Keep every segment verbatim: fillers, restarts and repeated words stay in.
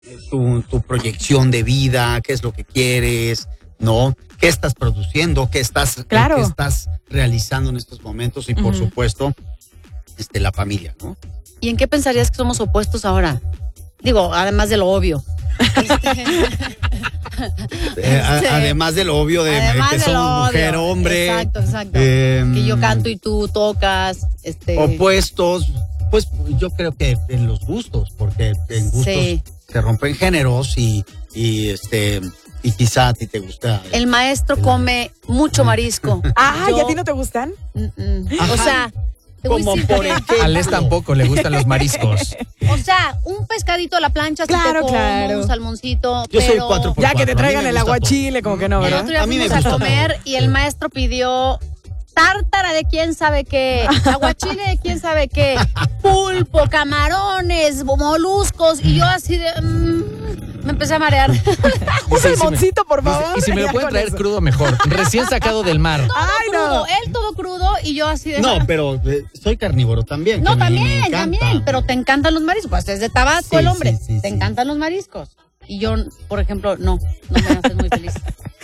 tu, tu proyección de vida, qué es lo que quieres, ¿no? ¿Qué estás produciendo? ¿Qué estás, claro. qué estás realizando en estos momentos? Y por uh-huh. supuesto, este, la familia, ¿no? ¿Y en qué pensarías que somos opuestos ahora? Digo, además de lo obvio. eh, a, además de lo obvio de, de que somos mujer, hombre. Exacto, exacto. Eh, que yo canto y tú tocas. Este... Opuestos, pues yo creo que en los gustos, porque en gustos sí. se rompen géneros y, y este... Y quizá a ti te gusta. El maestro el... come mucho marisco. Ah, yo... ¿y a ti no te gustan? O sea, te voy Como por ejemplo. A Les tampoco le gustan los mariscos. O sea, un pescadito a la plancha, claro, si te como, claro. un salmoncito. Yo pero... soy cuatro por Ya cuatro. que te traigan el aguachile, como que no, ¿verdad? El otro día a mí me fuimos gusta a comer todo. y el maestro pidió tártara de quién sabe qué, aguachile de quién sabe qué, pulpo, camarones, moluscos, y yo así de... Mmm, me empecé a marear. Un salmoncito, por favor. Y si me lo pueden traer eso. Crudo, mejor. Recién sacado del mar. Todo Ay, crudo, no. él todo crudo y yo así de... No, pero eh, soy carnívoro también. No, que también, me, me también, pero te encantan los mariscos. Pues es de Tabasco sí, el hombre. Sí, sí, te sí. encantan los mariscos. Y yo, por ejemplo, no, no me haces muy feliz.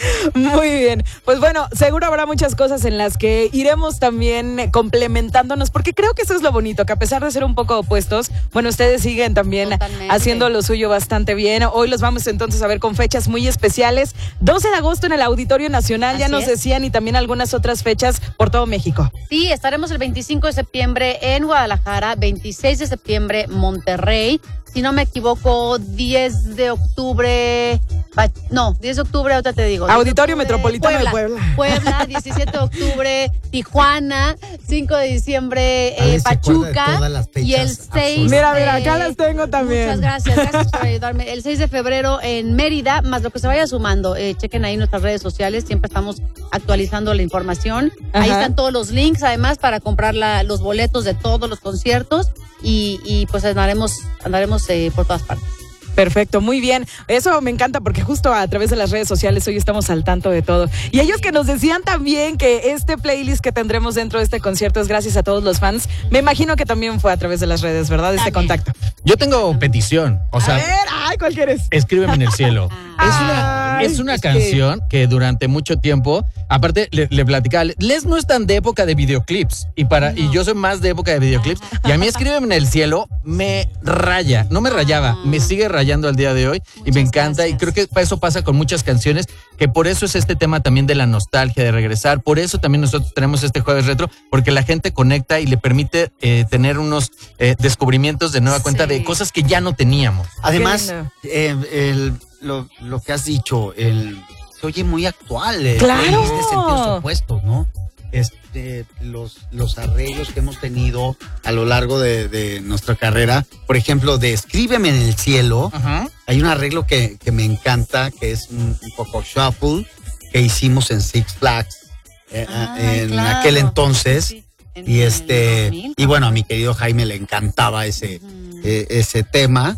Muy bien, pues bueno, seguro habrá muchas cosas en las que iremos también complementándonos, porque creo que eso es lo bonito, que a pesar de ser un poco opuestos, bueno, ustedes siguen también Totalmente. haciendo lo suyo bastante bien. Hoy los vamos entonces a ver con fechas muy especiales, doce de agosto en el Auditorio Nacional, Así ya nos es. decían, y también algunas otras fechas por todo México. Sí, estaremos el veinticinco de septiembre en Guadalajara, veintiséis de septiembre Monterrey, si no me equivoco, diez de octubre, no, diez de octubre, ahorita te digo. Auditorio octubre, Metropolitano Puebla, de Puebla. Puebla, diecisiete de octubre, Tijuana, cinco de diciembre, eh, Pachuca, y el seis. Mira, mira, acá las tengo también. Muchas gracias, gracias por ayudarme. El seis de febrero en Mérida, más lo que se vaya sumando. Eh, chequen ahí nuestras redes sociales, siempre estamos actualizando la información. Ajá. Ahí están todos los links, además, para comprar la, los boletos de todos los conciertos. Y, y pues andaremos, andaremos eh, por todas partes. Perfecto, muy bien. Eso me encanta porque justo a través de las redes sociales hoy estamos al tanto de todo. Y ellos que nos decían también que este playlist que tendremos dentro de este concierto es gracias a todos los fans. Me imagino que también fue a través de las redes, ¿verdad? Este también. contacto. Yo tengo petición. O sea, a ver, ay, ¿cuál quieres? Escríbeme en el cielo. Es una, es una es canción que... que durante mucho tiempo, aparte le, le platicaba, Les no es tan de época de videoclips y para no. y yo soy más de época de videoclips y a mí Escríbeme en el cielo me raya, no me rayaba, ah. me sigue rayando al día de hoy. Muchas y me encanta gracias. Y creo que eso pasa con muchas canciones, que por eso es este tema también de la nostalgia, de regresar, por eso también nosotros tenemos este jueves retro, porque la gente conecta y le permite eh, tener unos eh, descubrimientos de nueva cuenta sí. de cosas que ya no teníamos. Además, eh, el Lo, lo que has dicho, el, se oye muy actual. El, ¡Claro! El de sentidos opuestos, ¿no? Este, los, los arreglos que hemos tenido a lo largo de, de nuestra carrera, por ejemplo, de Escríbeme en el cielo, uh-huh. hay un arreglo que, que me encanta, que es un, un poco shuffle, que hicimos en Six Flags eh, ah, en claro. aquel entonces. Sí, sí. Y este, y bueno, a mi querido Jaime le encantaba ese, uh-huh. eh, ese tema.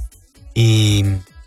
Y,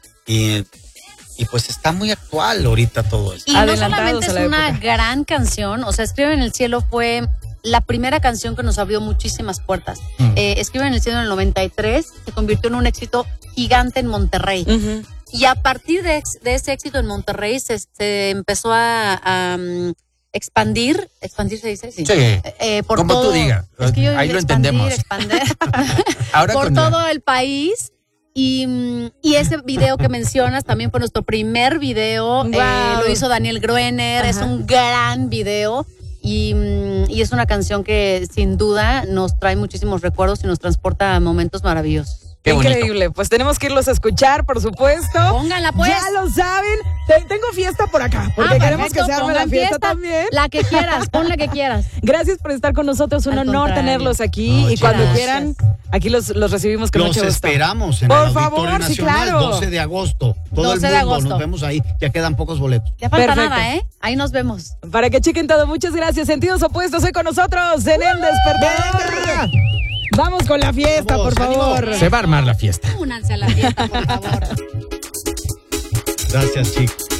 y Y pues está muy actual ahorita todo esto. Y no solamente es una época. gran canción, o sea, Escribe en el cielo fue la primera canción que nos abrió muchísimas puertas. Mm. Eh, Escribe en el cielo en el noventa y tres se convirtió en un éxito gigante en Monterrey. Uh-huh. Y a partir de, de ese éxito en Monterrey se, se empezó a, a um, expandir, expandir se dice, sí. Sí. Eh, por como todo, tú digas, es que yo ahí lo expandir, entendemos. Expander, Ahora por con todo la... el país. Y, y ese video que mencionas también fue nuestro primer video, wow. eh, lo hizo Daniel Gruener, Ajá. es un gran video y, y es una canción que sin duda nos trae muchísimos recuerdos y nos transporta a momentos maravillosos. Qué increíble, bonito. Pues tenemos que irlos a escuchar, por supuesto. Pónganla pues. Ya lo saben, tengo fiesta por acá, porque ah, queremos perfecto. que se arme la fiesta, fiesta también. La que quieras, pon la que quieras. Gracias por estar con nosotros, un Al honor contrario. tenerlos aquí. No, y cuando gracias. quieran, aquí los, los recibimos con los mucho gusto. Los esperamos en por el Auditorio favor, Nacional, sí, claro. doce de agosto. Todo doce el mundo, de agosto. Nos vemos ahí, ya quedan pocos boletos. Ya falta Perfecto. nada, ¿eh? Ahí nos vemos. Para que chequen todo, muchas gracias. Sentidos opuestos, hoy con nosotros en El Despertador. Vamos con la fiesta, Vamos, por favor. Ánimo. Se va a armar la fiesta. Únanse a la fiesta, por favor. Gracias, chicos.